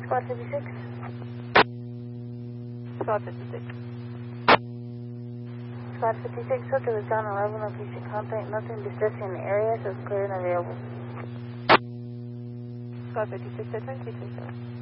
Squad 56. Squad 56. Squad 56, subject was down 11, location contact, nothing distressing in the area, so it's clear and available. Squad 56, I 23, sir.